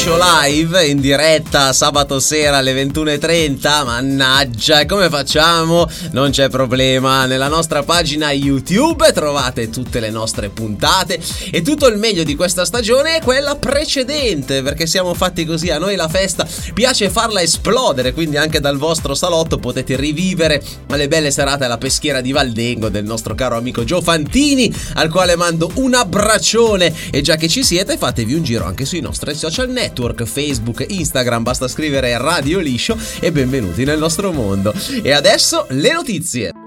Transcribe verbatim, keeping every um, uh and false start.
Live in diretta sabato sera alle ventuno e trenta. Mannaggia, e come facciamo? Non c'è problema, nella nostra pagina YouTube trovate tutte le nostre puntate e tutto il meglio di questa stagione è quella precedente, perché siamo fatti così, a noi la festa piace farla esplodere, quindi anche dal vostro salotto potete rivivere le belle serate alla peschiera di Valdengo del nostro caro amico Gio Fantini, al quale mando un abbraccione. E già che ci siete, fatevi un giro anche sui nostri social network, Facebook, Instagram, basta scrivere Radio Liscio e benvenuti nel nostro mondo. E adesso le notizie.